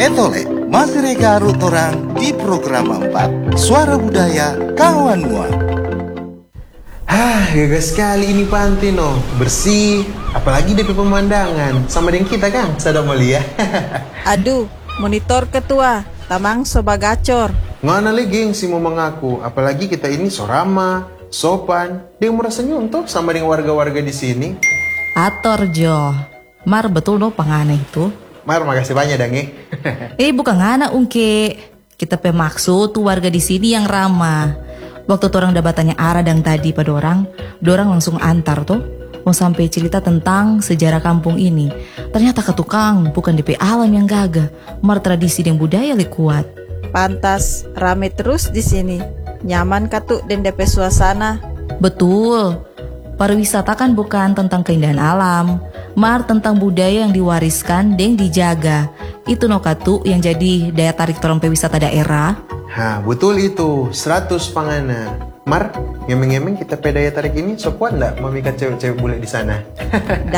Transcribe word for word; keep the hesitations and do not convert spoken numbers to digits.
Etole, masih reka orang di program empat Suara Budaya Kawan Mua. Hah, gagah sekali ini pantai no, bersih, apalagi D P pemandangan, sama dengan kita kan, Sadam Malia. Aduh, monitor ketua, tamang soba gacor. Ngana lagi si mau mengaku, apalagi kita ini sorama, sopan, dia merasa nyuntuk sama dengan warga-warga di sini. Ator Jo, Mar betul no pangana itu. Mar, makasih banyak Dangi. Eh bukan ngana ungke, kita pemaksud tuh warga di sini yang ramah. Waktu tuh orang udah bertanya arah dan tadi pada orang, dorang langsung antar tuh, mau sampai cerita tentang sejarah kampung ini. Ternyata ketukang bukan D P alam yang gagah, mar tradisi dan budaya lebih kuat. Pantas rame terus di sini. Nyaman katuk dan D P suasana. Betul. Pariwisata kan bukan tentang keindahan alam, mar tentang budaya yang diwariskan dan dijaga. Itu no katu yang jadi daya tarik orang wisata daerah. Hah, betul itu, seratus pangana. Mar, ngemeng-ngemeng kita pedaya tarik ini, so kuat nggak memikat cewek-cewek bule di sana?